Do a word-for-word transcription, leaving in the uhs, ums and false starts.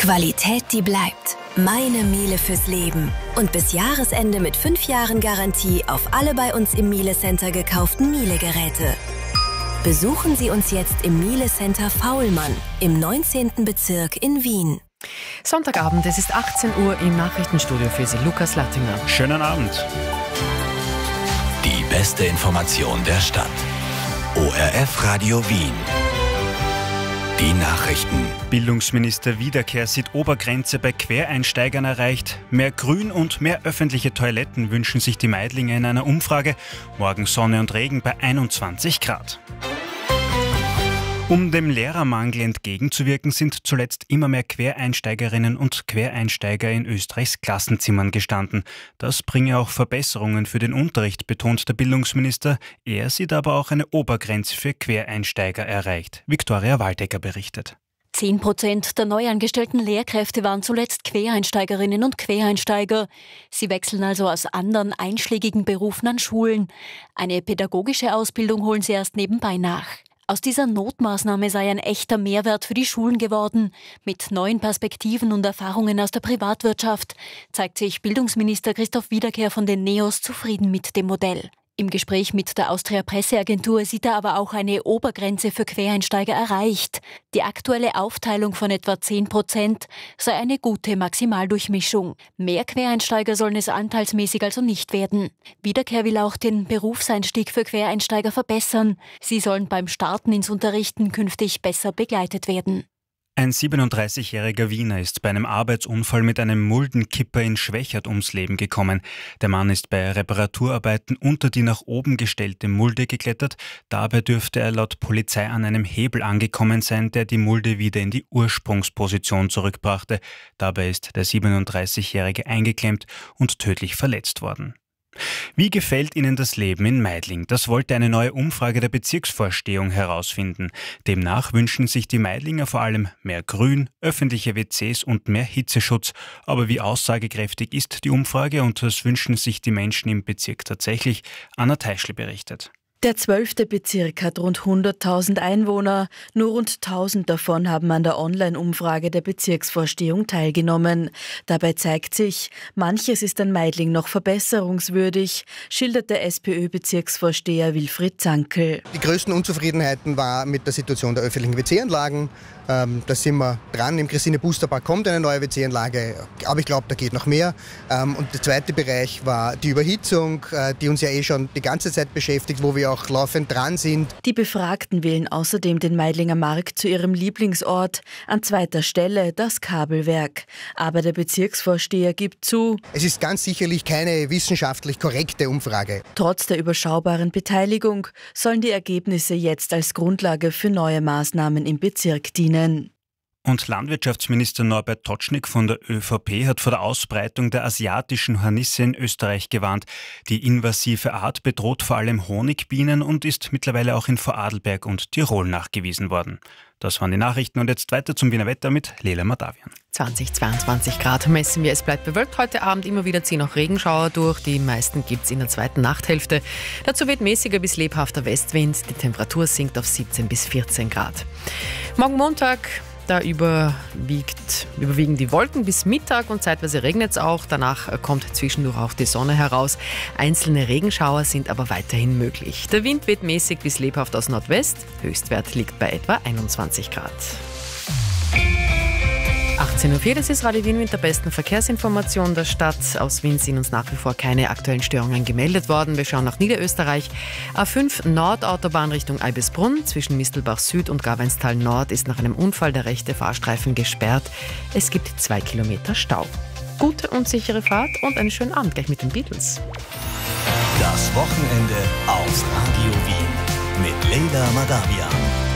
Qualität, die bleibt. Meine Miele fürs Leben. Und bis Jahresende mit fünf Jahren Garantie auf alle bei uns im Miele Center gekauften Miele-Geräte. Besuchen Sie uns jetzt im Miele Center Faulmann im neunzehnten Bezirk in Wien. Sonntagabend, es ist achtzehn Uhr im Nachrichtenstudio für Sie, Lukas Lattinger. Schönen Abend. Die beste Information der Stadt. O R F Radio Wien. Die Nachrichten. Bildungsminister Wiederkehr sieht Obergrenze bei Quereinsteigern erreicht. Mehr Grün und mehr öffentliche Toiletten wünschen sich die Meidlinger in einer Umfrage. Morgen Sonne und Regen bei einundzwanzig Grad. Um dem Lehrermangel entgegenzuwirken, sind zuletzt immer mehr Quereinsteigerinnen und Quereinsteiger in Österreichs Klassenzimmern gestanden. Das bringe auch Verbesserungen für den Unterricht, betont der Bildungsminister. Er sieht aber auch eine Obergrenze für Quereinsteiger erreicht. Viktoria Waldecker berichtet. Zehn Prozent der neu angestellten Lehrkräfte waren zuletzt Quereinsteigerinnen und Quereinsteiger. Sie wechseln also aus anderen einschlägigen Berufen an Schulen. Eine pädagogische Ausbildung holen sie erst nebenbei nach. Aus dieser Notmaßnahme sei ein echter Mehrwert für die Schulen geworden. Mit neuen Perspektiven und Erfahrungen aus der Privatwirtschaft zeigt sich Bildungsminister Christoph Wiederkehr von den NEOS zufrieden mit dem Modell. Im Gespräch mit der Austria Presseagentur sieht er aber auch eine Obergrenze für Quereinsteiger erreicht. Die aktuelle Aufteilung von etwa zehn Prozent sei eine gute Maximaldurchmischung. Mehr Quereinsteiger sollen es anteilsmäßig also nicht werden. Wiederkehr will auch den Berufseinstieg für Quereinsteiger verbessern. Sie sollen beim Starten ins Unterrichten künftig besser begleitet werden. Ein siebenunddreißigjähriger Wiener ist bei einem Arbeitsunfall mit einem Muldenkipper in Schwächert ums Leben gekommen. Der Mann ist bei Reparaturarbeiten unter die nach oben gestellte Mulde geklettert. Dabei dürfte er laut Polizei an einem Hebel angekommen sein, der die Mulde wieder in die Ursprungsposition zurückbrachte. Dabei ist der siebenunddreißigjährige eingeklemmt und tödlich verletzt worden. Wie gefällt Ihnen das Leben in Meidling? Das wollte eine neue Umfrage der Bezirksvorstehung herausfinden. Demnach wünschen sich die Meidlinger vor allem mehr Grün, öffentliche W Cs und mehr Hitzeschutz. Aber wie aussagekräftig ist die Umfrage und was wünschen sich die Menschen im Bezirk tatsächlich? Anna Teischl berichtet. Der zwölfte Bezirk hat rund hunderttausend Einwohner. Nur rund tausend davon haben an der Online-Umfrage der Bezirksvorstehung teilgenommen. Dabei zeigt sich, manches ist an Meidling noch verbesserungswürdig, schildert der SPÖ-Bezirksvorsteher Wilfried Zankel. Die größten Unzufriedenheiten war mit der Situation der öffentlichen W C-Anlagen. Ähm, da sind wir dran. Im Christine-Buster-Park kommt eine neue W C-Anlage, aber ich glaube, da geht noch mehr. Ähm, und der zweite Bereich war die Überhitzung, äh, die uns ja eh schon die ganze Zeit beschäftigt, wo wir auch laufend dran sind. Die Befragten wählen außerdem den Meidlinger Markt zu ihrem Lieblingsort. An zweiter Stelle das Kabelwerk. Aber der Bezirksvorsteher gibt zu: Es ist ganz sicherlich keine wissenschaftlich korrekte Umfrage. Trotz der überschaubaren Beteiligung sollen die Ergebnisse jetzt als Grundlage für neue Maßnahmen im Bezirk dienen. Und Landwirtschaftsminister Norbert Totschnig von der ÖVP hat vor der Ausbreitung der asiatischen Hornisse in Österreich gewarnt. Die invasive Art bedroht vor allem Honigbienen und ist mittlerweile auch in Vorarlberg und Tirol nachgewiesen worden. Das waren die Nachrichten und jetzt weiter zum Wiener Wetter mit Lela Madavian. zwanzig, zweiundzwanzig Grad messen wir. Es bleibt bewölkt heute Abend. Immer wieder ziehen auch Regenschauer durch. Die meisten gibt es in der zweiten Nachthälfte. Dazu weht mäßiger bis lebhafter Westwind. Die Temperatur sinkt auf siebzehn bis vierzehn Grad. Morgen Montag, da überwiegt, überwiegen die Wolken bis Mittag und zeitweise regnet es auch. Danach kommt zwischendurch auch die Sonne heraus. Einzelne Regenschauer sind aber weiterhin möglich. Der Wind weht mäßig bis lebhaft aus Nordwest. Höchstwert liegt bei etwa einundzwanzig Grad. achtzehn Uhr vier, das ist Radio Wien mit der besten Verkehrsinformation der Stadt. Aus Wien sind uns nach wie vor keine aktuellen Störungen gemeldet worden. Wir schauen nach Niederösterreich. A fünf Nordautobahn Richtung Eibisbrunn. Zwischen Mistelbach Süd und Garbeinstal Nord ist nach einem Unfall der rechte Fahrstreifen gesperrt. Es gibt zwei Kilometer Stau. Gute und sichere Fahrt und einen schönen Abend gleich mit den Beatles. Das Wochenende auf Radio Wien mit Lela Madavian.